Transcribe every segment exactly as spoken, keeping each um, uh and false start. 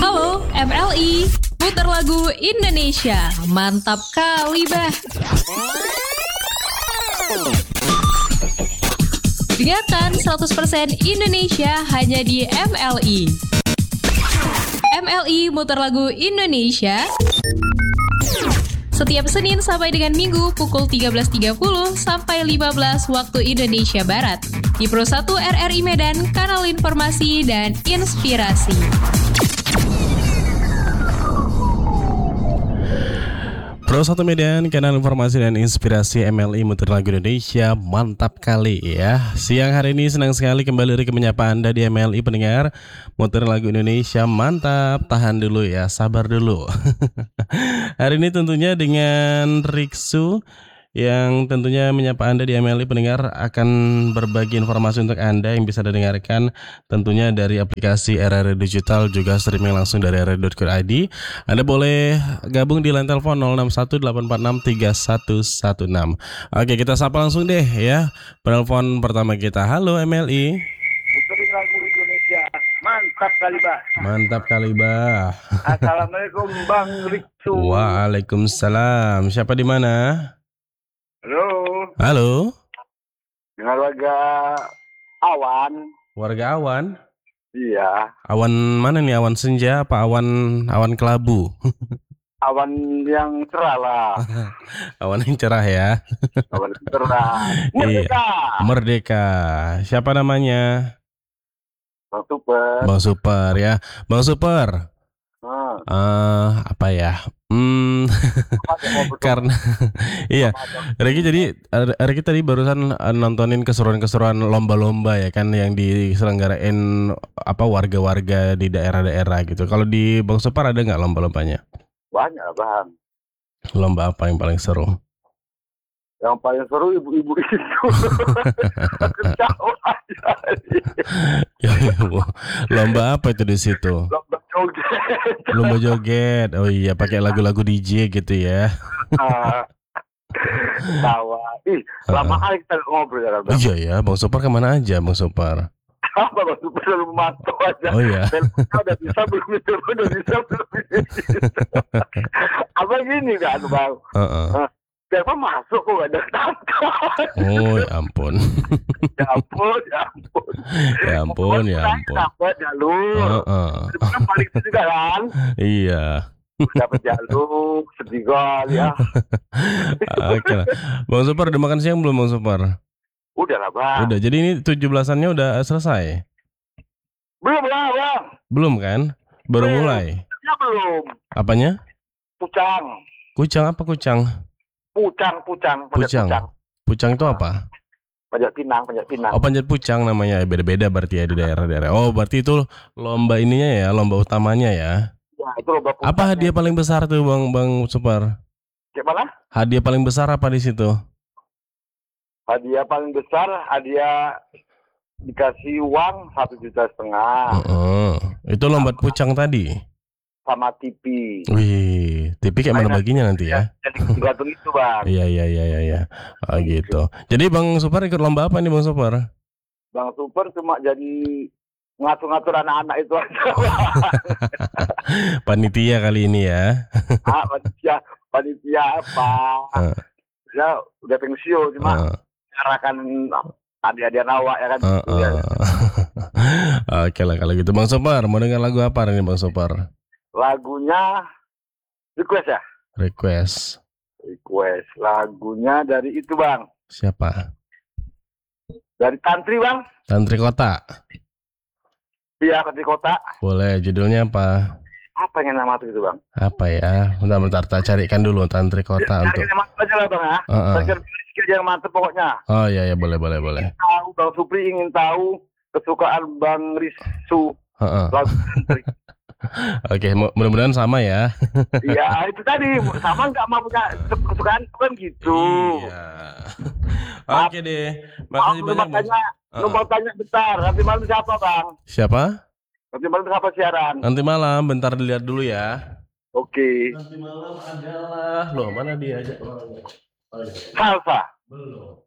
Halo M L I, putar lagu Indonesia, mantap kali bah. Dengarkan seratus persen Indonesia hanya di M L I. M L I muter lagu Indonesia setiap Senin sampai dengan Minggu pukul tiga belas tiga puluh sampai lima belas waktu Indonesia Barat di Pro satu R R I Medan, kanal informasi dan inspirasi. Pro satu Medan, kanal informasi dan inspirasi M L I muter lagu Indonesia, mantap kali ya. Siang hari ini senang sekali kembali lagi menyapa Anda di M L I pendengar muter lagu Indonesia, mantap. Tahan dulu ya, sabar dulu. Hari ini tentunya dengan Riksu yang tentunya menyapa Anda di M L I pendengar akan berbagi informasi untuk Anda yang bisa didengarkan tentunya dari aplikasi R R I Digital, juga streaming langsung dari r r i dot co dot i d. Anda boleh gabung di line telepon nol enam satu delapan empat enam tiga satu satu enam. Oke, kita sapa langsung deh ya. Penelpon pertama kita. Halo M L I. Muterin lagu Indonesia. Mantap kali, Mbak. Mantap kali, Mbak. Assalamualaikum Bang Riksu. Waalaikumsalam. Siapa di mana? Halo. Halo. Dengan warga Awan. Warga Awan. Iya. Awan mana nih? Awan senja apa awan awan kelabu? Awan yang cerah lah. Awan yang cerah ya. Awan yang cerah. Merdeka. Merdeka. Siapa namanya? Bang Super. Bang Super ya. Bang Super. Hmm. Uh, apa ya? Hmm, karena iya, Riki jadi Riki tadi barusan nontonin keseruan-keseruan lomba-lomba ya kan yang diselenggarain apa warga-warga di daerah-daerah gitu. Kalau di Bang Super ada nggak lomba-lombanya? Banyak, Bang. Lomba apa yang paling seru? Yang paling seru ibu-ibu itu. Ketawa aja. Ya, lomba apa itu di situ? Lomba joget. Lomba joget. Oh iya, pakai lagu-lagu D J gitu ya. Tawa. Ih, lama kali kita ngobrol ya, Bang. Iya ya, Bang Super kemana aja, Bang Super? Apa Bang Super selalu memantau aja. Oh iya. Teleponnya udah bisa belum bisa, udah bisa belum bisa. Apa gini kan, Bang? Uh-uh. Telepon masuk kok gak ada tangkap. Oh ya ampun. Ya ampun, ya ampun. Ya ampun, ya ampun. Dapat jalur. Uh-uh. Itu kan paling sedih kan? Iya. Dapat jalur, sedih kali ya. Oke lah. Bang Super udah makan siang belum, Bang Super? Udah lah, Bang. Udah. Jadi ini tujuh belasannya udah selesai? Belum lah, Bang. Belum kan? Baru Belum. mulai. Ya belum. Apanya? Pucang. Kucang apa kucang? Pucang, pucang, panjat Pucang. pucang. Pucang itu apa? Panjat pinang, panjat pinang. Oh, panjat pucang namanya. Beda-beda berarti ya di daerah-daerah. Oh, berarti itu lomba ininya ya, lomba utamanya ya. Ya, itu lomba pucang. Apa hadiah paling besar tuh, Bang Bang Super? Gimana? Hadiah paling besar apa di situ? Hadiah paling besar, hadiah dikasih uang satu juta setengah. Uh-uh. Itu lomba pucang tadi. Sama T V. Wih, T V kayak mana baginya nanti ya? Jadi gantung itu, Bang. Iya iya iya iya. Ya. Oh gitu. Jadi Bang Super ikut lomba apa nih, Bang Super? Bang Super cuma jadi ngatur-ngatur anak-anak itu aja. Panitia kali ini ya. Ah, panitia, panitia apa? Uh. Ya udah pensiun cuma Uh. arahkan adik-adik awak ya kan. Uh, uh. Oke lah kalau gitu, Bang Super mau dengar lagu apa nih, Bang Super? Lagunya request ya? Request. Request. Lagunya dari itu, Bang. Siapa? Dari Tantri, Bang. Tantri Kota. Iya, Tantri Kota. Boleh, judulnya apa? Apa yang nama itu, Bang? Apa ya? Bentar-bentar, tak carikan dulu Tantri Kota Ya, untuk. cari nama aja lah, Bang ya. Uh-uh. Skill yang mantep pokoknya. Oh iya ya, boleh boleh boleh. Ingin tahu, Bang Supri ingin tahu kesukaan Bang Risu. Uh-uh. Lagu Tantri. Oke, mudah-mudahan sama ya. Iya, itu tadi sama nggak mau punya kesukaan kan gitu. Iya. Oke deh. Makasih banyak, Bang. Tanya, Uh-uh. mau tanya bentar. Nanti malam siapa, Bang? Siapa? Nanti malam siapa siaran? Nanti malam, bentar dilihat dulu ya. Oke. Nanti malam adalah, loh mana dia aja? Oh, iya. Salsa. Belum.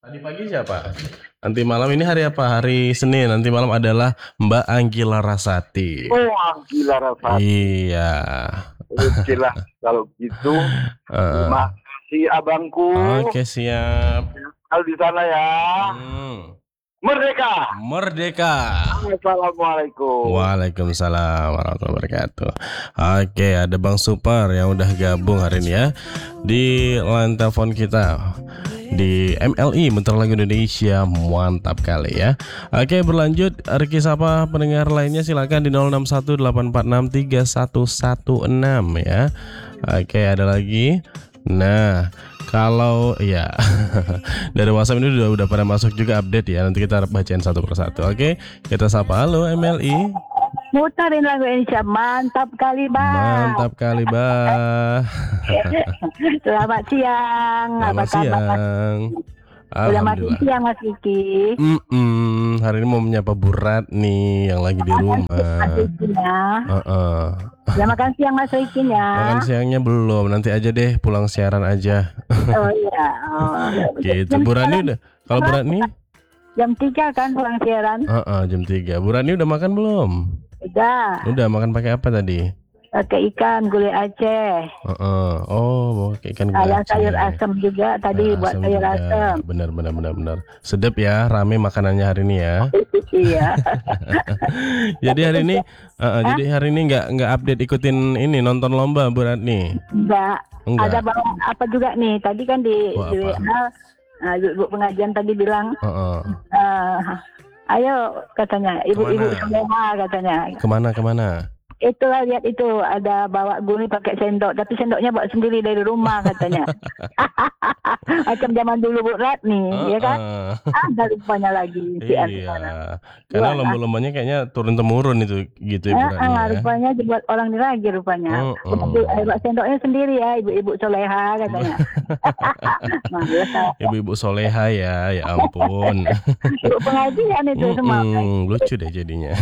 Tadi pagi siapa? Nanti malam ini hari apa? Hari Senin. Nanti malam adalah Mbak Anggi Larasati. Oh, Anggi Larasati. Iya. Oke lah, kalau gitu. Uh, Terima kasih abangku. Oke, siap. Kalau di sana ya. Hmm. Merdeka. Merdeka. Assalamualaikum. Waalaikumsalam warahmatullahi wabarakatuh. Oke, ada Bang Super yang udah gabung hari ini ya di line telepon kita di M L I Muter Lagu Indonesia. Mantap kali ya. Oke, berlanjut Riki sapa pendengar lainnya silakan di nol enam satu delapan empat enam tiga satu satu enam ya. Oke, ada lagi. Nah, kalau ya dari WhatsApp ini udah udah pada masuk juga update ya. Nanti kita bacain satu persatu. Oke, kita sapa. Halo M L I. Muterin lagu Indonesia, mantap kali Bang. Mantap kali Bang. Selamat siang. Selamat siang. Udah makin siang Mas Kiki. Mm-mm. Hari ini mau menyapa Bu Ratni yang lagi di rumah. Uh-uh. Udah makan siang Mas Riki ya. Makan siangnya belum, nanti aja deh pulang siaran aja. Oh iya. Oh. Gitu. Bu Ratni udah. Kalau Bu Ratni? Jam tiga kan pulang siaran. Uh-uh, jam tiga. Bu Ratni udah makan belum? Udah. Udah makan pakai apa tadi? Pakai ikan gulai Aceh. Uh-uh. Oh, mau pakai ikan gulai Ada Aceh. sayur asam juga tadi Nah, buat asam sayur juga. asam. Benar benar benar benar. Sedap ya, rame makanannya hari ini ya. Iya. Jadi hari ini uh, jadi hari ini nggak nggak update ikutin ini nonton lomba Bu Ratni. Enggak. Enggak. Ada bawa apa juga nih? Tadi kan di Wah, di apa? W A, nah, ibu pengajian tadi bilang Uh-uh. eh, ayo katanya ibu-ibu Kemana? semua katanya. Kemana kemana? Itulah lihat itu ada bawa guni pakai sendok tapi sendoknya bawa sendiri dari rumah katanya. Macam zaman dulu Bu Ratni, ya kan? Uh-uh. Ada rupanya lagi si Iya. Anwar. Karena Wah. lomba-lombanya kayaknya turun temurun itu gitu ya Bu Ah, Ratni ah, ya. rupanya dibuat orang ini lagi rupanya. Oh, oh. Ibu, eh, bawa sendoknya sendiri ya, ibu-ibu soleha katanya. Males. Ibu-ibu soleha ya, ya ampun. Ibu pengajian itu semua. Mm-mm, lucu deh jadinya.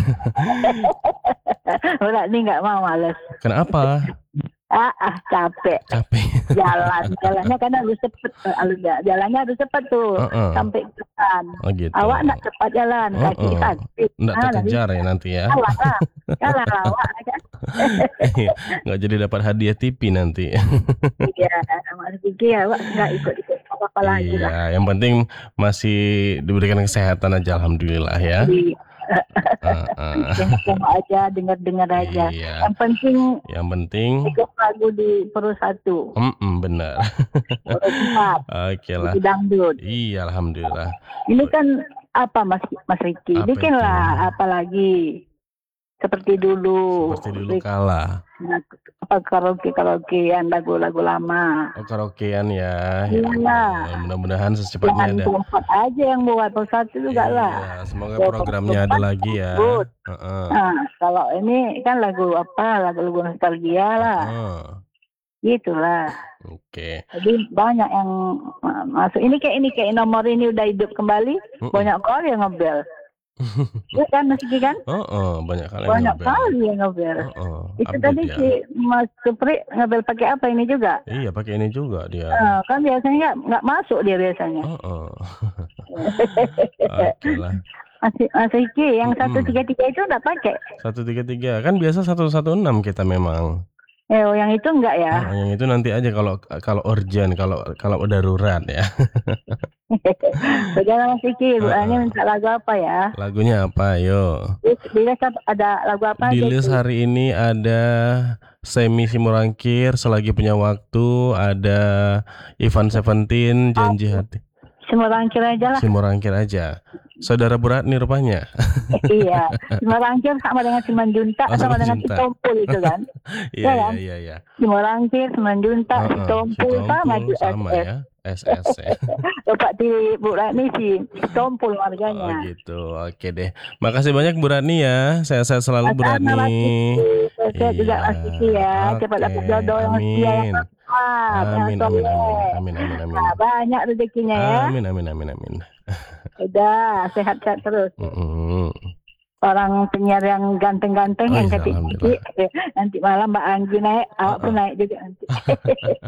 Bu Ratni nggak mau, males. Kenapa? Ah, ah capek. Capek. Jalan, jalannya kan harus cepet, eh, harus- jalannya harus cepet tuh Uh-uh. sampai ke depan. Oh gitu. Awak nak cepat jalan, kaki Uh-uh. sakit. Nggak Ah, terkejar ya nanti ya. Kalah lah, kalah lah awak kan. Nggak jadi dapat hadiah T V nanti. Iya, Mas Kiki ya, awak nggak ikut-ikut apa-apa lagi lah. Iya, yang penting masih diberikan kesehatan aja, alhamdulillah ya. Jadi, Uh-uh. Tengok aja, dengar-dengar aja. Iya. Yang penting Yang penting, ikut lagu di Perus Satu, mm benar. Perus Empat, Oke lah. di dangdut. Iya, alhamdulillah. Ini kan apa Mas Mas Riki? Apa Bikinlah itu? apa lagi seperti dulu. Seperti dulu kala. Nah, apa karaoke karaokean lagu-lagu lama. Oh, karaokean ya. Ya Iya. Allah, mudah-mudahan secepatnya Jangan ada. tempat aja yang buat Perus Satu juga lah. Iya, semoga Ya, programnya ada lagi ya. Good. Heeh. Nah, kalau ini kan lagu apa? Lagu-lagu nostalgia lah. Heeh. Gitulah. Oke. Jadi banyak yang uh, masuk. Ini kayak ini kayak nomor ini udah hidup kembali. Mm-mm. Banyak kali yang ngebel. Iya kan Mas Kiki kan? Oh, oh, banyak kali yang Banyak ngebel. kali yang ngebel. Oh, oh, Itu update tadi ya. si Mas Supri ngebel pakai apa ini juga? Iya, pakai ini juga dia. Nah, kan biasanya nggak nggak masuk dia biasanya. Oh, oh. Oke lah. Masih Mas Kiki yang Mm-mm. satu tiga tiga itu nggak pakai. satu tiga tiga kan biasa satu satu enam kita memang. Eh, oh, yang itu enggak ya? Oh, yang itu nanti aja kalau kalau urgent, kalau kalau darurat ya. Bagaimana Mas Kiki? Bu Uh-uh. Ani minta lagu apa ya? Lagunya apa? Yo. Di list ada lagu apa Di aja list itu? hari ini ada Semi Simorangkir, Selagi Punya Waktu, ada Ivan Seventeen, Janji Hati. Semua rangkir aja lah. Simorangkir aja. Saudara Bu Ratni rupanya. Iya. Semua rangkir sama dengan Simanjuntak, Oh, sama dengan Simanjuntak. Sitompul itu kan. Iya, Iya iya, kan? iya, iya. Semua rangkir, Simanjuntak, Heeh, Sitompul sama Sitompul di sama S S. ya. S S ya. Bapak di Bu Ratni si Sitompul Oh warganya. gitu. Oke deh. Makasih banyak Bu Ratni ya. Sehat-sehat selalu Bu Sama Mas Ratni. Kiki. Saya juga Mas Kiki ya. Cepat Oke, dapat jodoh yang setia yang amin. tepat. Amin, yang amin, soleh. amin, amin, amin, amin. Nah, banyak rezekinya ya. Amin, amin, amin, amin. Udah sehat-sehat terus. Mm-mm. Orang penyiar yang ganteng-ganteng Oh, yang iya, kecil alhamdulillah. nanti malam Mbak Anggi naik, awak pun naik juga nanti.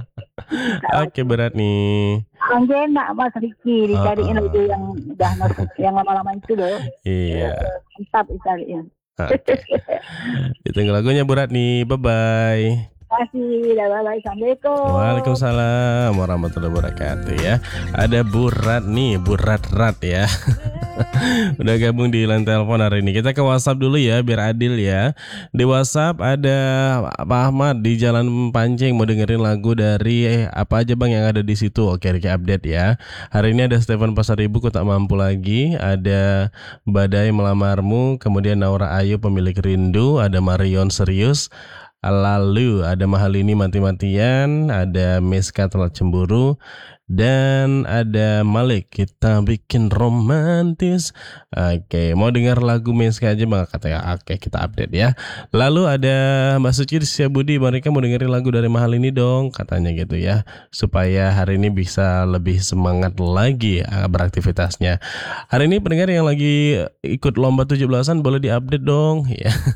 Oke berat nih. Ang enak Mas Riki dicariin Ah, ah. lagu yang udah nos- yang lama-lama itu loh. Iya. Mantap dicariin. Oke. Ditunggu lagunya berat nih. Bye bye. Terima kasih. Dah, bye-bye. Assalamualaikum. Waalaikumsalam warahmatullahi wabarakatuh ya. Ada Burat nih, Burat Rat ya. Udah gabung di line telepon hari ini. Kita ke WhatsApp dulu ya biar adil ya. Di WhatsApp ada Pak Ahmad di Jalan Pancing mau dengerin lagu dari eh, apa aja Bang yang ada di situ. Oke, Riki update ya. Hari ini ada Stefan Pasaribu, Ku Tak Mampu Lagi, ada Badai Melamarmu, kemudian Naura Ayu Pemilik Rindu, ada Marion Serius. Lalu ada Mahalini Mati-Matian, ada Miska Telat Cemburu, dan ada Malik Kita Bikin Romantis. Oke, mau dengar lagu Miska aja Bang katanya. Oke, kita update ya. Lalu ada Mbak Suci di Setiabudi, mereka mau dengerin lagu dari Mahalini dong katanya gitu ya, supaya hari ini bisa lebih semangat lagi ah, beraktivitasnya. Hari ini pendengar yang lagi ikut lomba tujuh belasan boleh diupdate dong ya.